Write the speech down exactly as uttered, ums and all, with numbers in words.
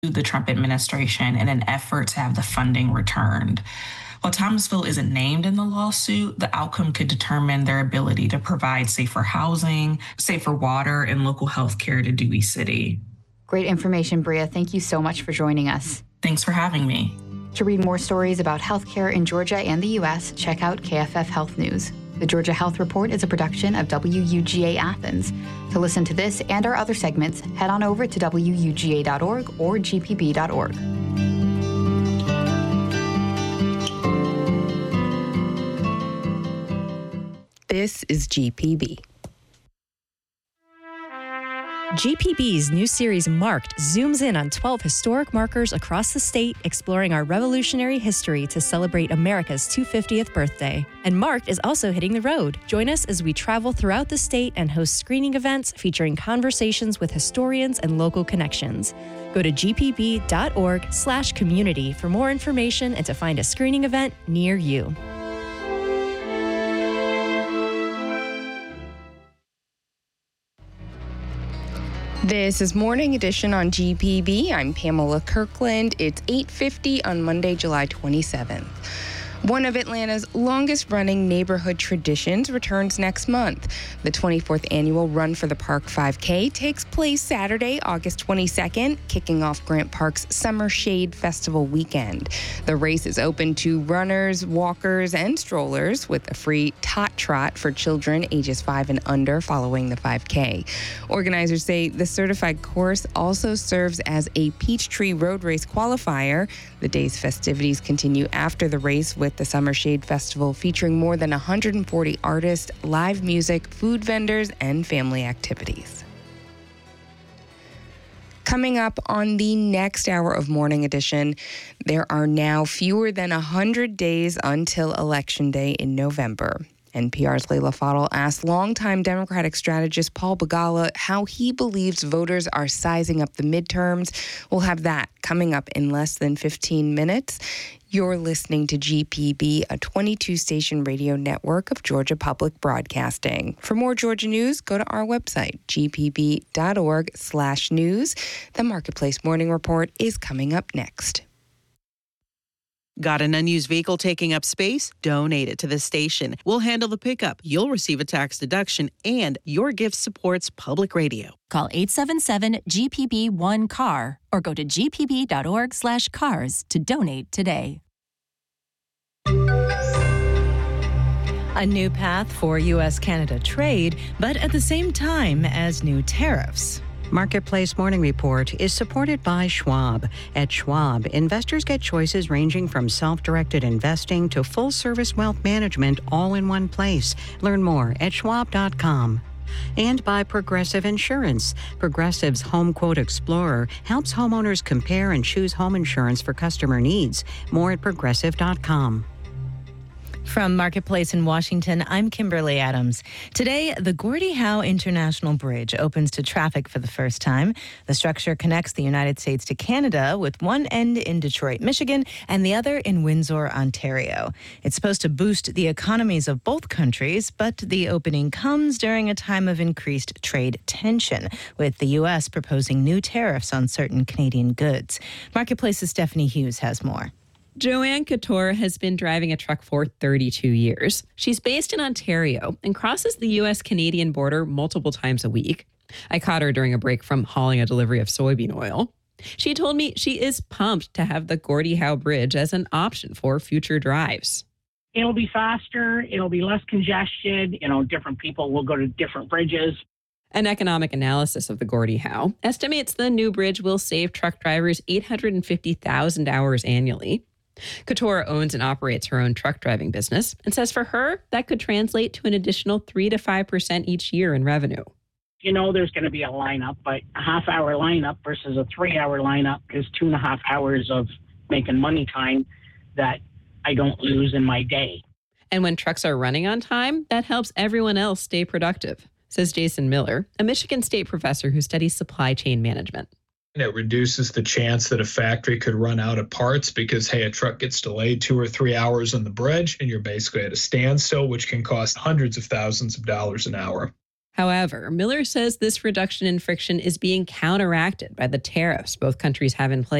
the Trump administration in an effort to have the funding returned. While Thomasville isn't named in the lawsuit, the outcome could determine their ability to provide safer housing, safer water, and local health care to Dewey City. Great information, Bria. Thank you so much for joining us. Thanks for having me. To read more stories about healthcare in Georgia and the U S, check out K F F Health News. The Georgia Health Report is a production of W U G A Athens. To listen to this and our other segments, head on over to W U G A dot org or G P B dot org. This is G P B. G P B's new series Marked zooms in on twelve historic markers across the state, exploring our revolutionary history to celebrate America's two hundred fiftieth birthday. And Marked is also hitting the road. Join us as we travel throughout the state and host screening events featuring conversations with historians and local connections. Go to G P B dot org slash community for more information and to find a screening event near you. This is Morning Edition on G P B. I'm Pamela Kirkland. It's eight fifty on Monday, July twenty-seventh. One of Atlanta's longest-running neighborhood traditions returns next month. The twenty-fourth annual Run for the Park five K takes place Saturday, August twenty-second, kicking off Grant Park's Summer Shade Festival weekend. The race is open to runners, walkers, and strollers, with a free tot trot for children ages five and under following the five K. Organizers say the certified course also serves as a Peachtree Road Race qualifier. The day's festivities continue after the race with the Summer Shade Festival featuring more than one hundred forty artists, live music, food vendors, and family activities. Coming up on the next hour of Morning Edition, there are now fewer than one hundred days until Election Day in November. N P R's Leila Fadel asked longtime Democratic strategist Paul Begala how he believes voters are sizing up the midterms. We'll have that coming up in less than fifteen minutes. You're listening to G P B, a twenty-two station radio network of Georgia Public Broadcasting. For more Georgia news, go to our website, G P B dot org slash news. The Marketplace Morning Report is coming up next. Got an unused vehicle taking up space? Donate it to the station. We'll handle the pickup. You'll receive a tax deduction, and your gift supports public radio. Call eight seven seven G P B one C A R or go to G P B dot org slash cars to donate today. A new path for U S Canada trade, but at the same time as new tariffs. Marketplace Morning Report is supported by Schwab. At Schwab, investors get choices ranging from self-directed investing to full-service wealth management all in one place. Learn more at schwab dot com. And by Progressive Insurance. Progressive's Home Quote Explorer helps homeowners compare and choose home insurance for customer needs. More at progressive dot com. From Marketplace in Washington, I'm Kimberly Adams. Today, the Gordie Howe International Bridge opens to traffic for the first time. The structure connects the United States to Canada, with one end in Detroit, Michigan, and the other in Windsor, Ontario. It's supposed to boost the economies of both countries, but the opening comes during a time of increased trade tension, with the U S proposing new tariffs on certain Canadian goods. Marketplace's Stephanie Hughes has more. Joanne Couture has been driving a truck for thirty-two years. She's based in Ontario and crosses the U S Canadian border multiple times a week. I caught her during a break from hauling a delivery of soybean oil. She told me she is pumped to have the Gordie Howe Bridge as an option for future drives. It'll be faster. It'll be less congested. You know, different people will go to different bridges. An economic analysis of the Gordie Howe estimates the new bridge will save truck drivers eight hundred fifty thousand hours annually. Couture owns and operates her own truck driving business and says for her, that could translate to an additional three to five percent each year in revenue. You know there's going to be a lineup, but a half-hour lineup versus a three-hour lineup is two and a half hours of making money time that I don't lose in my day. And when trucks are running on time, that helps everyone else stay productive, says Jason Miller, a Michigan State professor who studies supply chain management. It reduces the chance that a factory could run out of parts because, hey, a truck gets delayed two or three hours on the bridge and you're basically at a standstill, which can cost hundreds of thousands of dollars an hour. However, Miller says this reduction in friction is being counteracted by the tariffs both countries have in place.